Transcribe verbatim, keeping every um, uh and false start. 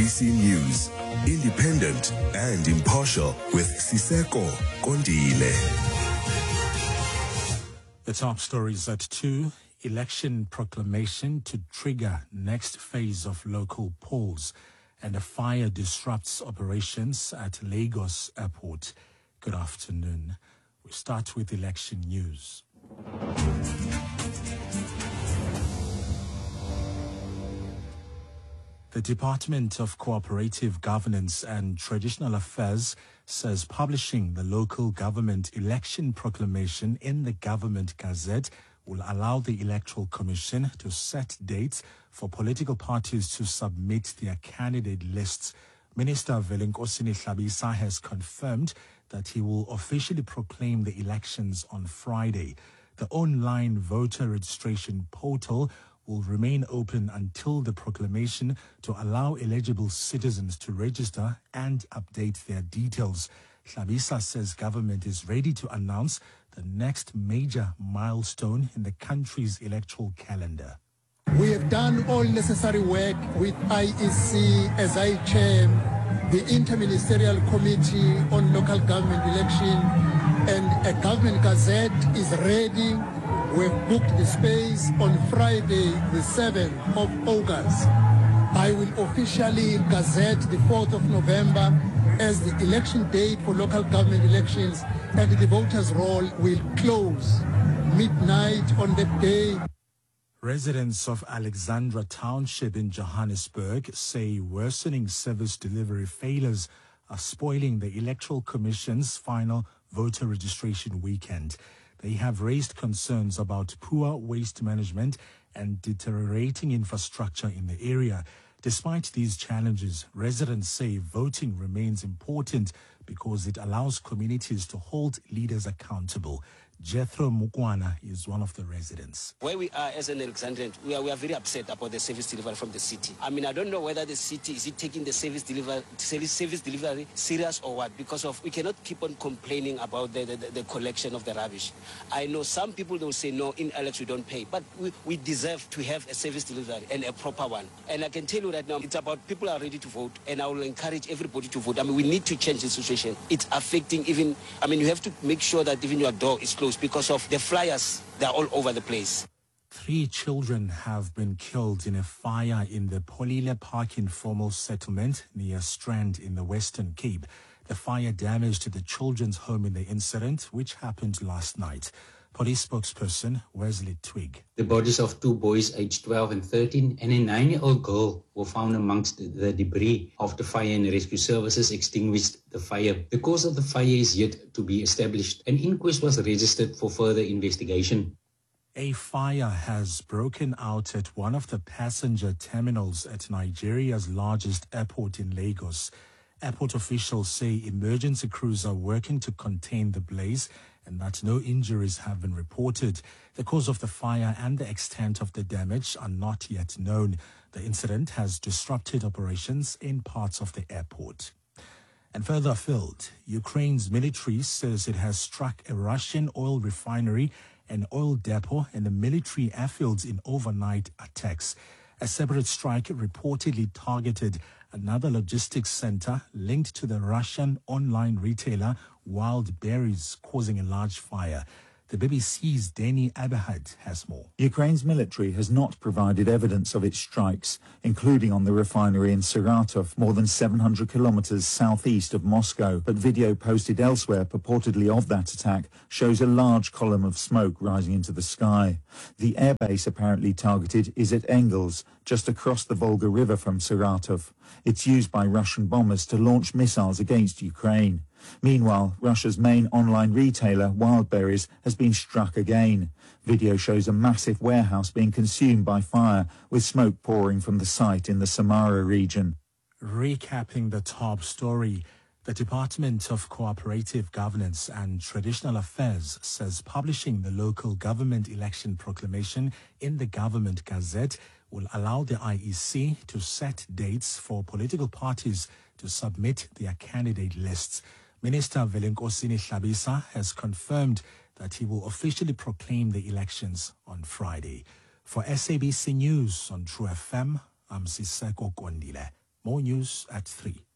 B C News, independent and impartial with Siseko Kondile. The top stories at two. Election proclamation to trigger next phase of local polls, and a fire disrupts operations at Lagos Airport. Good afternoon. We start with election news. The Department of Cooperative Governance and Traditional Affairs says publishing the local government election proclamation in the Government Gazette will allow the Electoral Commission to set dates for political parties to submit their candidate lists. Minister Velenkosini Hlabisa has confirmed that he will officially proclaim the elections on Friday. The online voter registration portal will remain open until the proclamation to allow eligible citizens to register and update their details. Hlabisa says government is ready to announce the next major milestone in the country's electoral calendar. We have done all necessary work with I E C as I chair the Interministerial Committee on Local Government Election, and a Government Gazette is ready. We've booked the space on Friday, the seventh of August. I will officially gazette the fourth of November as the election date for local government elections, and the voters' roll will close midnight on that day. Residents of Alexandra Township in Johannesburg say worsening service delivery failures are spoiling the Electoral Commission's final voter registration weekend. They have raised concerns about poor waste management and deteriorating infrastructure in the area. Despite these challenges, residents say voting remains important because it allows communities to hold leaders accountable. Jethro Mukwana is one of the residents. Where we are as an Alexandrian, we are, we are very upset about the service delivery from the city. I mean, I don't know whether the city is it taking the service delivery service, service delivery serious or what, because of we cannot keep on complaining about the, the, the collection of the rubbish. I know some people will say, no, in Alex we don't pay, but we, we deserve to have a service delivery and a proper one. And I can tell you right now, it's about people are ready to vote, and I will encourage everybody to vote. I mean, we need to change the situation. It's affecting even, I mean, you have to make sure that even your door is closed, because of the flyers, they're all over the place. Three children have been killed in a fire in the Polile Park informal settlement near Strand in the Western Cape. The fire damaged the children's home in the incident, which happened last night. Police spokesperson Wesley Twig. The bodies of two boys aged twelve and thirteen and a nine-year-old girl were found amongst the debris after fire and rescue services extinguished the fire. The cause of the fire is yet to be established. An inquest was registered for further investigation. A fire has broken out at one of the passenger terminals at Nigeria's largest airport in Lagos. Airport officials say emergency crews are working to contain the blaze and that no injuries have been reported. The cause of the fire and the extent of the damage are not yet known. The incident has disrupted operations in parts of the airport. And further afield, Ukraine's military says it has struck a Russian oil refinery and oil depot and the military airfields in overnight attacks. A separate strike reportedly targeted another logistics center linked to the Russian online retailer Wild Berries, causing a large fire. The B B C's Danny Aberhard has more. Ukraine's military has not provided evidence of its strikes, including on the refinery in Saratov, more than seven hundred kilometers southeast of Moscow. But video posted elsewhere purportedly of that attack shows a large column of smoke rising into the sky. The airbase apparently targeted is at Engels, just across the Volga River from Saratov. It's used by Russian bombers to launch missiles against Ukraine. Meanwhile, Russia's main online retailer, Wildberries, has been struck again. Video shows a massive warehouse being consumed by fire, with smoke pouring from the site in the Samara region. Recapping the top story, the Department of Cooperative Governance and Traditional Affairs says publishing the local government election proclamation in the Government Gazette will allow the I E C to set dates for political parties to submit their candidate lists. Minister Velenkosini Hlabisa has confirmed that he will officially proclaim the elections on Friday. For S A B C News on True F M, I'm Siseko Kondile. More news at three.